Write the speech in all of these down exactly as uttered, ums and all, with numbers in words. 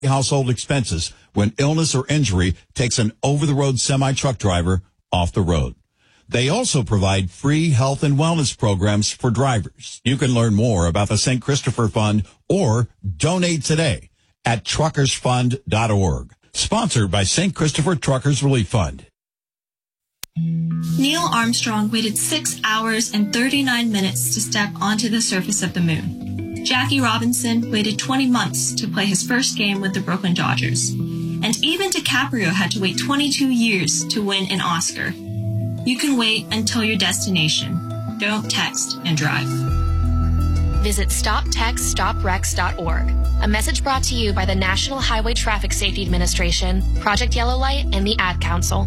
household expenses when illness or injury takes an over-the-road semi-truck driver off the road. They also provide free health and wellness programs for drivers. You can learn more about the Saint Christopher Fund or donate today at truckers fund dot org. Sponsored by Saint Christopher Truckers Relief Fund. Neil Armstrong waited six hours and thirty-nine minutes to step onto the surface of the moon. Jackie Robinson waited twenty months to play his first game with the Brooklyn Dodgers. And even DiCaprio had to wait twenty-two years to win an Oscar. You can wait until your destination. Don't text and drive. Visit stop text stop wrecks dot org. A message brought to you by the National Highway Traffic Safety Administration, Project Yellow Light, and the Ad Council.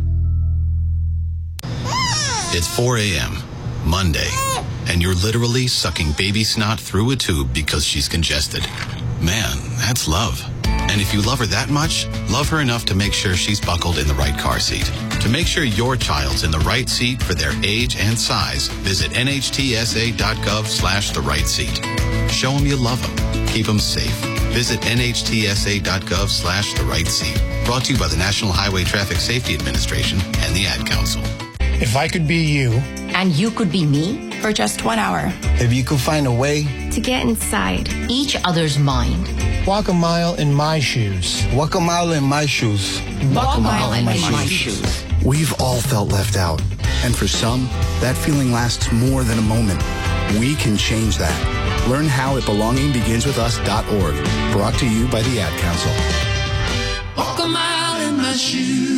It's four a.m., Monday, and you're literally sucking baby snot through a tube because she's congested. Man, that's love. And if you love her that much, love her enough to make sure she's buckled in the right car seat. To make sure your child's in the right seat for their age and size, visit N H T S A dot gov slash the right seat. Show them you love them. Keep them safe. Visit N H T S A dot gov slash the right seat. Brought to you by the National Highway Traffic Safety Administration and the Ad Council. If I could be you. And you could be me. For just one hour. If you could find a way. To get inside each other's mind. Walk a mile in my shoes. Walk a mile in my shoes. Walk, Walk a mile, mile in, in my, my shoes. shoes. We've all felt left out. And for some, that feeling lasts more than a moment. We can change that. Learn how at belonging begins with us dot org. Brought to you by the Ad Council. Walk a mile in my shoes.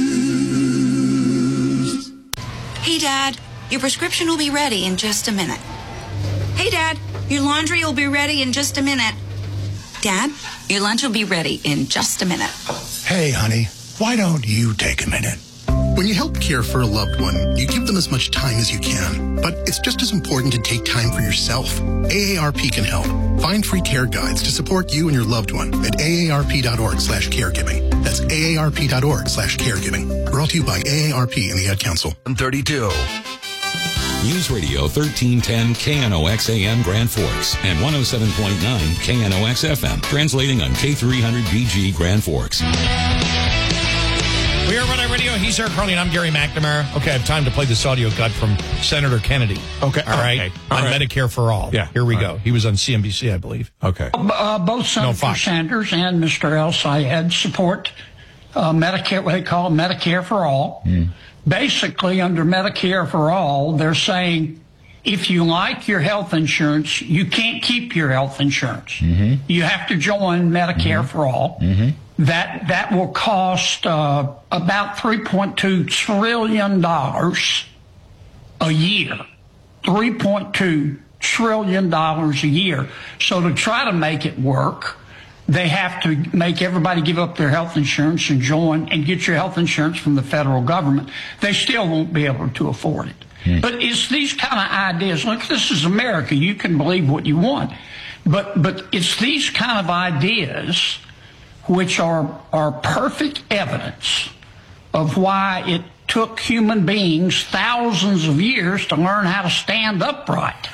Hey, Dad, your prescription will be ready in just a minute. Hey, Dad, your laundry will be ready in just a minute. Dad, your lunch will be ready in just a minute. Hey, honey, why don't you take a minute? When you help care for a loved one, you give them as much time as you can. But it's just as important to take time for yourself. A A R P can help. Find free care guides to support you and your loved one at A A R P dot org slash caregiving. That's A A R P dot org slash caregiving. Brought to you by A A R P and the Ad Council. thirty-two. News Radio thirteen ten K N O X A M Grand Forks and one oh seven point nine K N O X F M. Translating on K three hundred B G Grand Forks. We are Running Radio. He's Eric Carly, and I'm Gary McNamara. Okay, I have time to play this audio cut from Senator Kennedy. Okay. All right. Okay. On All right. Medicare for All. Yeah. Here we All go. right. He was on C N B C, I believe. Okay. Uh, both Senator no, Sanders and Mister El Sayed support uh, Medicare, what they call Medicare for All. Mm. Basically, under Medicare for All, they're saying if you like your health insurance, you can't keep your health insurance. Mm-hmm. You have to join Medicare mm-hmm. for All. Mm-hmm. That that will cost uh, about three point two trillion dollars a year. three point two trillion dollars a year. So to try to make it work, they have to make everybody give up their health insurance and join and get your health insurance from the federal government. They still won't be able to afford it. Hmm. But it's these kind of ideas. Look, this is America. You can believe what you want. But but it's these kind of ideas which are are perfect evidence of why it took human beings thousands of years to learn how to stand upright.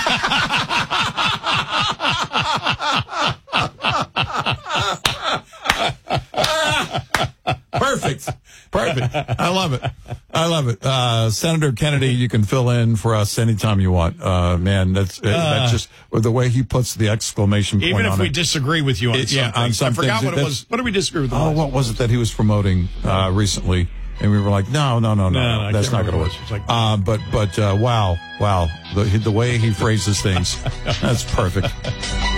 Perfect. Perfect. I love it. I love it. Uh, Senator Kennedy, you can fill in for us anytime you want. Uh, man, that's, uh, that's just the way he puts the exclamation point on it. Even if we disagree with you on it, something. Yeah, on some I forgot things, what it was. What did we disagree with? Oh, what was it that he was promoting uh, recently? And we were like, no, no, no, no, no, no that's not going to work. Like, uh, but, but, uh, wow, wow. The, the way he phrases things, that's perfect.